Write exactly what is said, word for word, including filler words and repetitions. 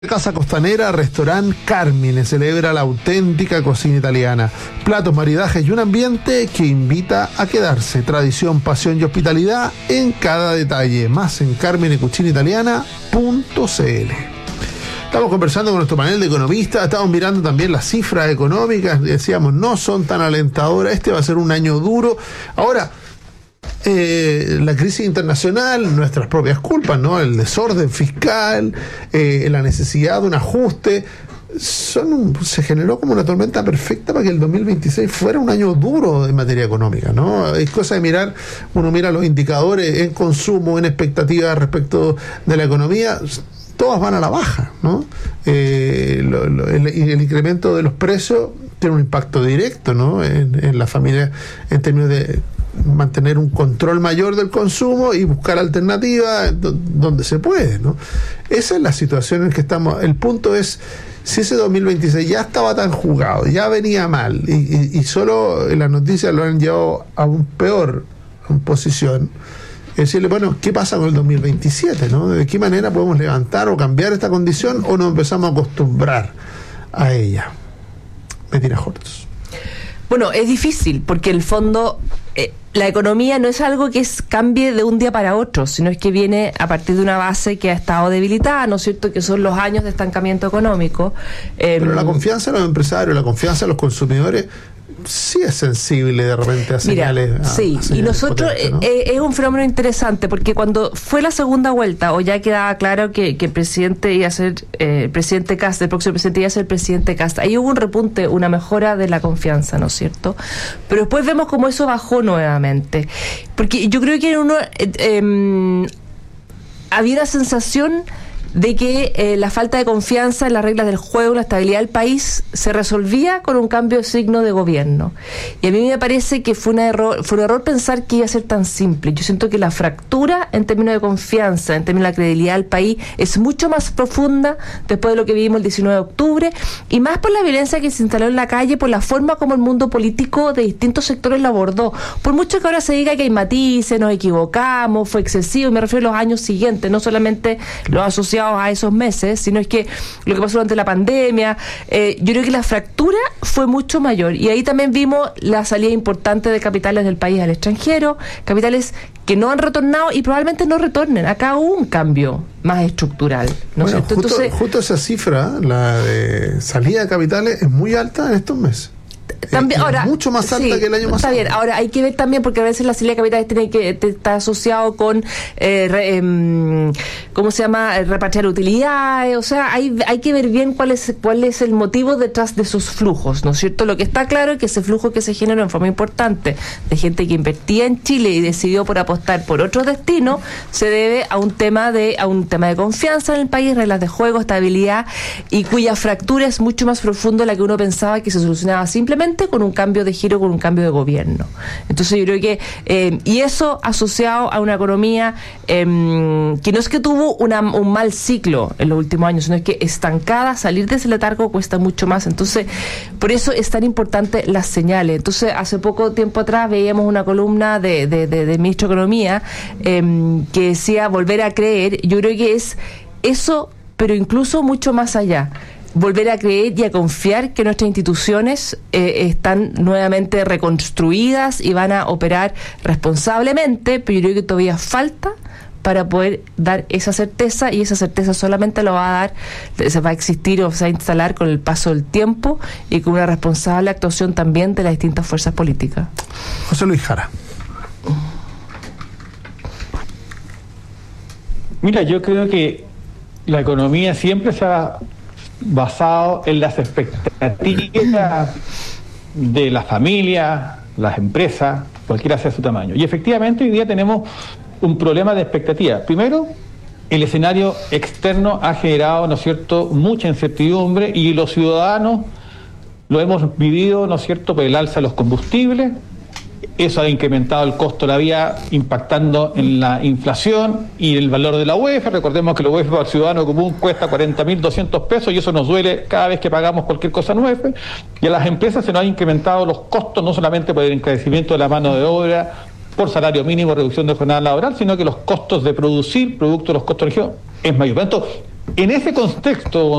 Casa Costanera, Restaurant Carmine celebra la auténtica cocina italiana. Platos, maridajes y un ambiente que invita a quedarse. Tradición, pasión y hospitalidad en cada detalle. Más en carmine cucina italiana punto c l. Estamos conversando con nuestro panel de economistas, estamos mirando también las cifras económicas, decíamos, no son tan alentadoras, este va a ser un año duro. Ahora, Eh, la crisis internacional, nuestras propias culpas, ¿no? El desorden fiscal, eh, la necesidad de un ajuste, son un, se generó como una tormenta perfecta para que el dos mil veintiséis fuera un año duro en materia económica, ¿no? Es cosa de mirar, uno mira los indicadores en consumo, en expectativas respecto de la economía, todas van a la baja, ¿no? Eh, lo, lo, el, el incremento de los precios tiene un impacto directo, ¿no? En, en la familia, en términos de mantener un control mayor del consumo y buscar alternativas donde se puede, ¿no? Esa es la situación en que estamos. El punto es, si ese dos mil veintiséis ya estaba tan jugado, ya venía mal, y, y, y solo las noticias lo han llevado a un peor posición, es decirle, bueno, ¿qué pasa con el dos mil veintisiete, ¿no? ¿De qué manera podemos levantar o cambiar esta condición o nos empezamos a acostumbrar a ella? Bettina Hortz. Bueno, es difícil, porque en el fondo eh, la economía no es algo que es, cambie de un día para otro, sino es que viene a partir de una base que ha estado debilitada, ¿no es cierto?, que son los años de estancamiento económico. Eh, Pero la confianza de los empresarios, la confianza de los consumidores sí es sensible de repente a señales. Mira, a, sí, a señales y nosotros potentes, ¿no? eh, es un fenómeno interesante, porque cuando fue la segunda vuelta, o ya quedaba claro que, que el presidente iba a ser eh, el presidente Kast, el próximo presidente iba a ser el presidente Kast, ahí hubo un repunte, una mejora de la confianza, ¿no es cierto? Pero después vemos cómo eso bajó nuevamente, porque yo creo que uno eh, eh, había una sensación de que eh, la falta de confianza en las reglas del juego, la estabilidad del país, se resolvía con un cambio de signo de gobierno. Y a mí me parece que fue, una error, fue un error pensar que iba a ser tan simple. Yo siento que la fractura en términos de confianza, en términos de la credibilidad del país, es mucho más profunda después de lo que vivimos el diecinueve de octubre, y más por la violencia que se instaló en la calle, por la forma como el mundo político de distintos sectores lo abordó. Por mucho que ahora se diga que hay matices, nos equivocamos, fue excesivo, y me refiero a los años siguientes, no solamente los asociados a esos meses, sino es que lo que pasó durante la pandemia, eh, yo creo que la fractura fue mucho mayor, y ahí también vimos la salida importante de capitales del país al extranjero, capitales que no han retornado y probablemente no retornen. Acá hubo un cambio más estructural, ¿no es bueno, cierto? Justo, Entonces, justo esa cifra, la de salida de capitales, es muy alta en estos meses. También, eh, ahora, mucho más alta sí, que el año pasado. Está bien, ahora hay que ver también, porque a veces la salida de capitales tiene que te, está asociado con eh, re, eh, ¿cómo se llama? Repatriar utilidades, o sea, hay, hay que ver bien cuál es cuál es el motivo detrás de esos flujos, ¿no es cierto? Lo que está claro es que ese flujo que se generó en forma importante de gente que invertía en Chile y decidió por apostar por otro destino, se debe a un tema de a un tema de confianza en el país, reglas de juego, estabilidad, y cuya fractura es mucho más profunda de la que uno pensaba que se solucionaba simplemente con un cambio de giro, con un cambio de gobierno. Entonces yo creo que eh, y eso asociado a una economía eh, que no es que tuvo una, un mal ciclo en los últimos años, sino es que estancada, salir de ese letargo cuesta mucho más. Entonces por eso es tan importante las señales. Entonces hace poco tiempo atrás veíamos una columna de, de, de, de ministro de Economía eh, que decía volver a creer. Yo creo que es eso, pero incluso mucho más allá. Volver a creer y a confiar que nuestras instituciones eh, están nuevamente reconstruidas y van a operar responsablemente, pero yo creo que todavía falta para poder dar esa certeza, y esa certeza solamente lo va a dar, se va a existir o se va a instalar con el paso del tiempo y con una responsable actuación también de las distintas fuerzas políticas. José Luis Jara. Mira, yo creo que la economía siempre se ha basado en las expectativas de las familias, las empresas, cualquiera sea su tamaño. Y efectivamente hoy día tenemos un problema de expectativa. Primero, el escenario externo ha generado, ¿no es cierto?, mucha incertidumbre, y los ciudadanos lo hemos vivido, ¿no es cierto?, por el alza de los combustibles. Eso ha incrementado el costo de la vida, impactando en la inflación y el valor de la U E F. Recordemos que la U E F para el ciudadano común cuesta cuarenta mil doscientos pesos, y eso nos duele cada vez que pagamos cualquier cosa en U E F. Y a las empresas se nos han incrementado los costos, no solamente por el encarecimiento de la mano de obra, por salario mínimo, reducción de jornada laboral, sino que los costos de producir, producto de los costos de región, es mayor. Por lo tanto, En ese contexto,